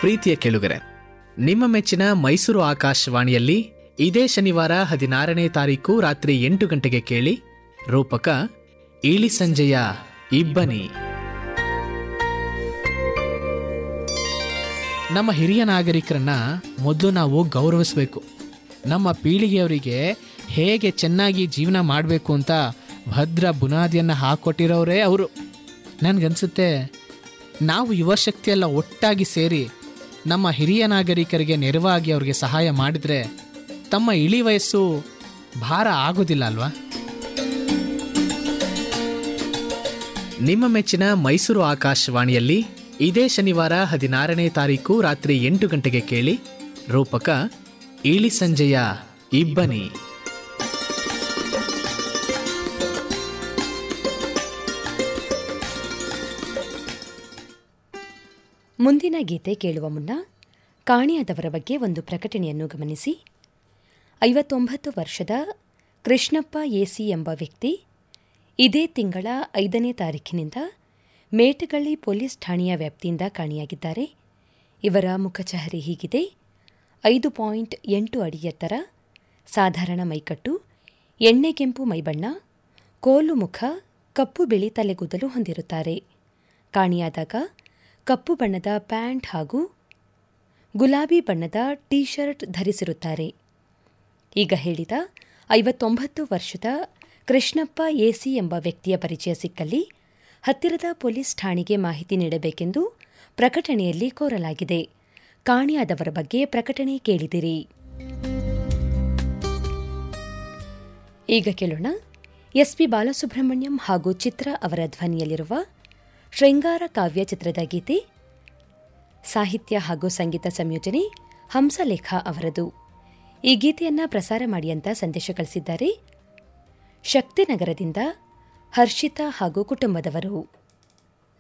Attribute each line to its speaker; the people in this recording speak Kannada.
Speaker 1: ಪ್ರೀತಿಯ ಕೇಳುಗರೆ, ನಿಮ್ಮ ಮೆಚ್ಚಿನ ಮೈಸೂರು ಆಕಾಶವಾಣಿಯಲ್ಲಿ ಇದೇ ಶನಿವಾರ 16ನೇ ತಾರೀಕು ರಾತ್ರಿ 8 ಗಂಟೆಗೆ ಕೇಳಿ ರೂಪಕ ಇಳಿ ಸಂಜೆಯ ಇಬ್ಬನಿ. ನಮ್ಮ ಹಿರಿಯ ನಾಗರಿಕರನ್ನ ಮೊದಲು ನಾವು ಗೌರವಿಸಬೇಕು. ನಮ್ಮ ಪೀಳಿಗೆಯವರಿಗೆ ಹೇಗೆ ಚೆನ್ನಾಗಿ ಜೀವನ ಮಾಡಬೇಕು ಅಂತ ಭದ್ರ ಬುನಾದಿಯನ್ನು ಹಾಕೊಟ್ಟಿರೋರೇ ಅವರು. ನನಗನ್ಸುತ್ತೆ ನಾವು ಯುವಶಕ್ತಿಯೆಲ್ಲ ಒಟ್ಟಾಗಿ ಸೇರಿ ನಮ್ಮ ಹಿರಿಯ ನಾಗರಿಕರಿಗೆ ನೆರವಾಗಿ ಅವ್ರಿಗೆ ಸಹಾಯ ಮಾಡಿದರೆ ತಮ್ಮ ಇಳಿ ವಯಸ್ಸು ಭಾರ ಆಗೋದಿಲ್ಲ ಅಲ್ವಾ? ನಿಮ್ಮ ಮೆಚ್ಚಿನ ಮೈಸೂರು ಆಕಾಶವಾಣಿಯಲ್ಲಿ ಇದೇ ಶನಿವಾರ 16ನೇ ತಾರೀಕು ರಾತ್ರಿ 8 ಗಂಟೆಗೆ ಕೇಳಿ ರೂಪಕ ಇಳಿ ಸಂಜೆಯ ಇಬ್ಬನಿ.
Speaker 2: ಮುಂದಿನ ಗೀತೆ ಕೇಳುವ ಮುನ್ನ ಕಾಣಿಯಾದವರ ಬಗ್ಗೆ ಒಂದು ಪ್ರಕಟಣೆಯನ್ನು ಗಮನಿಸಿ. 59 ವರ್ಷದ ಕೃಷ್ಣಪ್ಪ ಎಸಿ ಎಂಬ ವ್ಯಕ್ತಿ ಇದೇ ತಿಂಗಳ 5ನೇ ತಾರೀಖಿನಿಂದ ಮೇಟಗಳ್ಳಿ ಪೊಲೀಸ್ ಠಾಣೆಯ ವ್ಯಾಪ್ತಿಯಿಂದ ಕಾಣೆಯಾಗಿದ್ದಾರೆ. ಇವರ ಮುಖಚಹರೆ ಹೀಗಿದೆ: 5.8 ಅಡಿ ಎತ್ತರ, ಸಾಧಾರಣ ಮೈಕಟ್ಟು, ಎಣ್ಣೆಗೆಂಪು ಮೈಬಣ್ಣ, ಕೋಲು ಮುಖ, ಕಪ್ಪು ಬಿಳಿ ತಲೆಗೂದಲು ಹೊಂದಿರುತ್ತಾರೆ. ಕಾಣೆಯಾದಾಗ ಕಪ್ಪು ಬಣ್ಣದ ಪ್ಯಾಂಟ್ ಹಾಗೂ ಗುಲಾಬಿ ಬಣ್ಣದ ಟೀ ಶರ್ಟ್ ಧರಿಸಿರುತ್ತಾರೆ. ಈಗ ಹೇಳಿದ 59 ವರ್ಷದ ಕೃಷ್ಣಪ್ಪ ಎಸಿ ಎಂಬ ವ್ಯಕ್ತಿಯ ಪರಿಚಯ ಸಿಕ್ಕಲ್ಲಿ ಹತ್ತಿರದ ಪೊಲೀಸ್ ಠಾಣೆಗೆ ಮಾಹಿತಿ ನೀಡಬೇಕೆಂದು ಪ್ರಕಟಣೆಯಲ್ಲಿ ಕೋರಲಾಗಿದೆ. ಕಾಣೆಯಾದವರ ಬಗ್ಗೆ ಪ್ರಕಟಣೆ ಕೇಳಿದಿರಿ. ಈಗ ಕೇಳೋಣ ಎಸ್ಪಿ ಬಾಲಸುಬ್ರಹ್ಮಣ್ಯಂ ಹಾಗೂ ಚಿತ್ರ ಅವರ ಧ್ವನಿಯಲ್ಲಿರುವ ಶೃಂಗಾರ ಕಾವ್ಯ ಚಿತ್ರದ ಗೀತೆ. ಸಾಹಿತ್ಯ ಹಾಗೂ ಸಂಗೀತ ಸಂಯೋಜನೆ ಹಂಸಲೇಖ ಅವರದು. ಈ ಗೀತೆಯನ್ನ ಪ್ರಸಾರ ಮಾಡಿ ಅಂತ ಸಂದೇಶ ಕಳಿಸಿದ್ದಾರೆ ಶಕ್ತಿನಗರದಿಂದ ಹರ್ಷಿತಾ ಹಾಗೂ ಕುಟುಂಬದವರು.